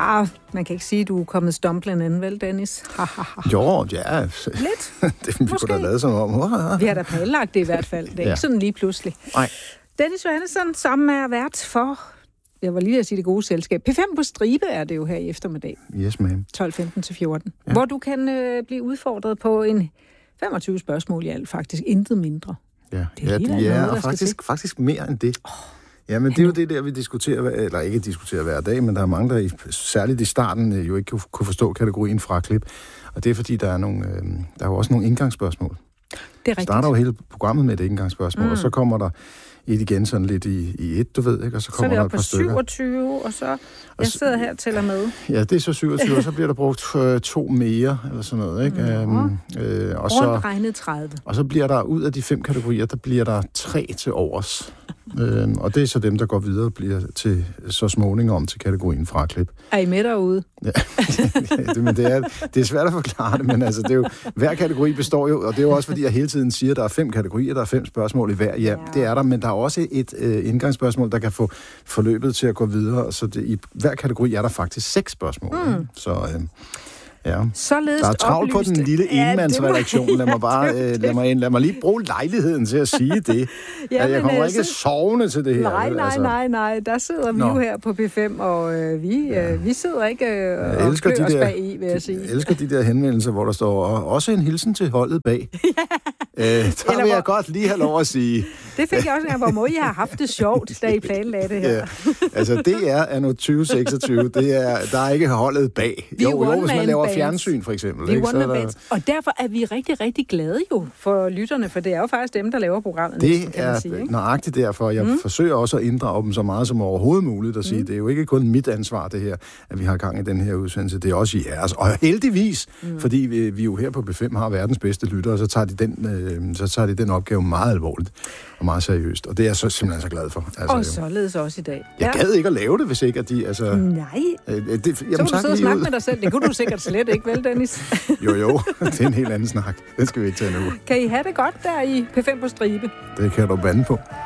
Man kan ikke sige, at du er kommet stumplende ind, vel, Dennis? Jo, ja. Lidt? Det vi kunne da lade som om. Vi har da planlagt det i hvert fald. Det er ikke sådan lige pludselig. Nej. Dennis Johannesson, som er vært for, jeg var lige ved at sige det gode selskab, P5 på stribe er det jo her i eftermiddag. Yes, ma'am. 12:15-14. Ja. Hvor du kan blive udfordret på en 25 spørgsmål i alt, faktisk intet mindre. Ja, og faktisk mere end det. Ja, men det er jo det der, vi diskuterer, eller ikke diskuterer hver dag, men der er mange, der særligt i starten jo ikke kunne forstå kategorien fraklip. Og det er fordi, der er jo også nogle indgangsspørgsmål. Det er rigtigt. Starter jo hele programmet med et indgangsspørgsmål, og så kommer der et igen sådan lidt i et, du ved, ikke? Og så kommer der et par stykker. Så er det op på 27, og så... Jeg sidder her og tæller med. Ja, det er så 27, og så bliver der brugt 2 mere, eller sådan noget, ikke? Og så regnet 30. Og så bliver der, ud af de 5 kategorier, der bliver der 3 til overs. Og det er så dem, der går videre og bliver til så småninger om til kategorien fraklip. Er I med derude? Ja, det er svært at forklare det, men altså, det er jo, hver kategori består jo, og det er jo også fordi, jeg hele tiden siger, at der er 5 kategorier, der er 5 spørgsmål i hver. Ja, det er der, men der er også et indgangsspørgsmål, der kan få forløbet til at gå videre, så i hver kategori er der faktisk 6 spørgsmål. Så... Ja. Således der er travlt på den lille enmandsredaktion. Lad mig lige bruge lejligheden til at sige det. Jeg kommer ikke sovende til det her. Nej. Der sidder vi jo her på P5, og vi sidder ikke og klør os bag i, vil jeg sige. Jeg elsker de der henvendelser, hvor der står også en hilsen til holdet bag. Der vil jeg godt lige have lov at sige. Det fik jeg også engang, hvor må I har haft det sjovt, da I planlagde det her. Ja. Altså, det er nu 2026. Der er ikke holdet bag. Jo, hvis man laver fjernsyn, for eksempel. Ikke? Og derfor er vi rigtig, rigtig glade jo for lytterne, for det er jo faktisk dem, der laver programmet. Det er nøjagtigt derfor. Jeg forsøger også at inddrage dem så meget som overhovedet muligt og sige, det er jo ikke kun mit ansvar, det her, at vi har gang i den her udsendelse. Det er også jeres. Og heldigvis, fordi vi jo her på B5 har verdens bedste lyttere, så tager de den opgave meget alvorligt og meget seriøst. Og det er jeg så simpelthen så glad for. Altså, og således også i dag. Jeg gad ikke at lave det, hvis ikke at de... Altså, nej. Så kunne du sidde og snakke med dig selv. Det kunne du sikkert slet ikke, vel, Dennis? Jo. Det er en helt anden snak. Den skal vi ikke tage nu. Kan I have det godt der i P5 på stribe? Det kan du bande på.